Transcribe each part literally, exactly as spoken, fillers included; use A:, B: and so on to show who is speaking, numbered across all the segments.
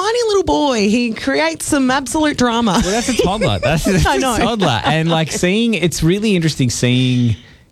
A: tiny little boy. He creates some absolute drama.
B: Well, that's a toddler. That's, that's
A: I know.
B: a toddler. And like seeing, it's really interesting seeing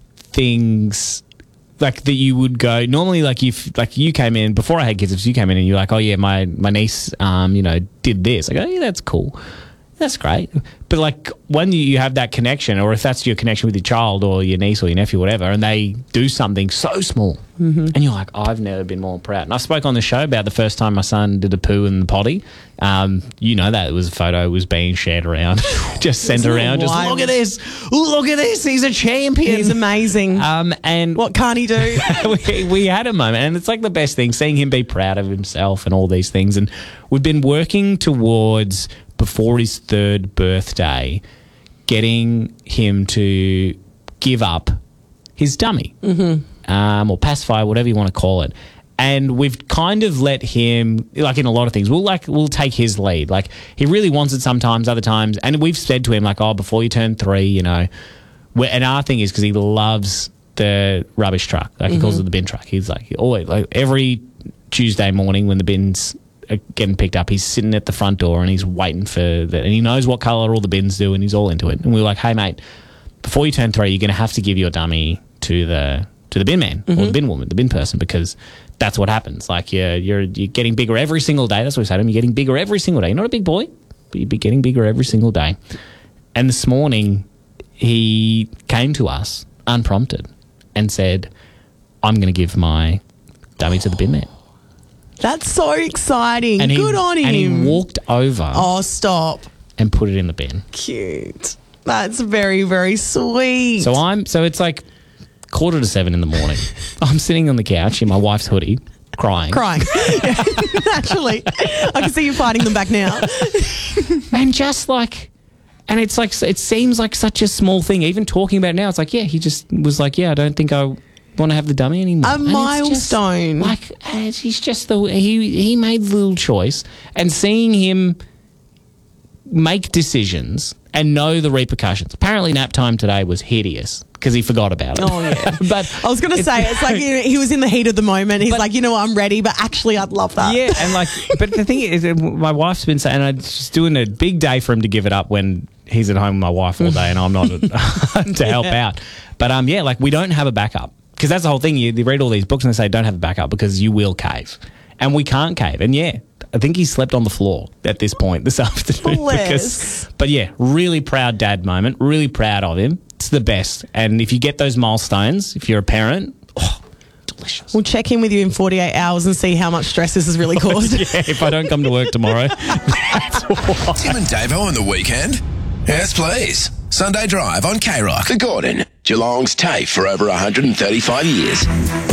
B: things like that you would go, normally like if like you came in, before I had kids, if you came in and you're like, oh yeah, my, my niece, um, you know, did this. I go, yeah, that's cool. That's great. But like when you have that connection, or if that's your connection with your child or your niece or your nephew, whatever, and they do something so small mm-hmm. and you're like, oh, I've never been more proud. And I spoke on the show about the first time my son did a poo in the potty. Um, you know that it was a photo was being shared around, just sent around. Just look at this. Look at this. He's a champion.
A: He's amazing.
B: Um, and
A: what can't he do?
B: we, we had a moment, and it's like the best thing, seeing him be proud of himself and all these things. And we've been working towards, before his third birthday, getting him to give up his dummy mm-hmm. um, or pacify, whatever you want to call it. And we've kind of let him, like in a lot of things, we'll like we'll take his lead. Like he really wants it sometimes, other times. And we've said to him like, oh, before you turn three, you know. We're, and our thing is because he loves the rubbish truck. Like he mm-hmm. calls it the bin truck. He's like, always, like every Tuesday morning when the bins are getting picked up, he's sitting at the front door and he's waiting for that, and he knows what colour all the bins do, and he's all into it. And we were like, hey mate, before you turn three, you're going to have to give your dummy to the to the bin man mm-hmm. or the bin woman, the bin person, because that's what happens. Like you're you're you're getting bigger every single day. That's what we say to him. You're getting bigger every single day. You're not a big boy, but you're getting bigger every single day. And this morning, he came to us unprompted and said, "I'm going to give my dummy to the bin man."
A: That's so exciting.
B: And he,
A: Good on him.
B: And he walked over.
A: Oh, stop.
B: And put it in the bin.
A: Cute. That's very, very sweet.
B: So I'm so it's like quarter to seven in the morning. I'm sitting on the couch in my wife's hoodie, crying.
A: Crying. Yeah, naturally. I can see you fighting them back now.
B: And just like, and it's like, it seems like such a small thing. Even talking about it now, it's like, yeah, he just was like, yeah, I don't think I want to have the dummy anymore.
A: A
B: and
A: milestone.
B: Just, like, he's just the, he, he made the little choice, and seeing him make decisions and know the repercussions. Apparently nap time today was hideous because he forgot about it.
A: Oh, yeah.
B: But
A: I was going to say, it's like he, he was in the heat of the moment. He's
B: but,
A: like, you know what, I'm ready, but actually I'd love that.
B: Yeah, and like, but the thing is, my wife's been saying, and it's doing a big day for him to give it up when he's at home with my wife all day and I'm not to help
A: yeah.
B: out. But um, yeah, like we don't have a backup. Because that's the whole thing. You, you read all these books and they say don't have a backup because you will cave. And we can't cave. And yeah, I think he slept on the floor at this point this afternoon.
A: Bless.
B: Because, but yeah, really proud dad moment. Really proud of him. It's the best. And if you get those milestones, if you're a parent, oh, delicious.
A: We'll check in with you in forty-eight hours and see how much stress this has really caused.
B: Yeah, if I don't come to work tomorrow. That's why.
C: Tim and Davo on the weekend? Yes, please. Sunday Drive on K Rock. The Gordon, Geelong's TAFE for over one hundred thirty-five years.